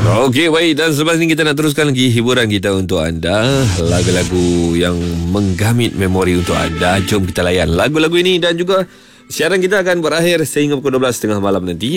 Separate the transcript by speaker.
Speaker 1: Okey, baik. Dan selepas ni kita nak teruskan lagi hiburan kita untuk anda. Lagu-lagu yang menggamit memori untuk anda. Jom kita layan lagu-lagu ini. Dan juga siaran kita akan berakhir sehingga pukul 12.30 malam nanti.